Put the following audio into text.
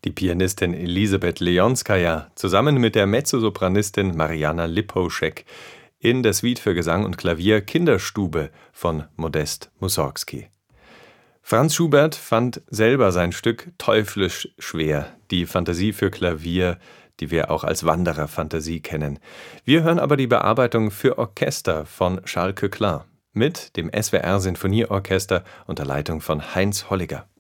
Die Pianistin Elisabeth Leonskaja zusammen mit der Mezzosopranistin Marianna Liposzek in der Suite für Gesang und Klavier Kinderstube von Modest Mussorgsky. Franz Schubert fand selber sein Stück teuflisch schwer, die Fantasie für Klavier, die wir auch als Wandererfantasie kennen. Wir hören aber die Bearbeitung für Orchester von Charles Coeclin mit dem SWR Sinfonieorchester unter Leitung von Heinz Holliger.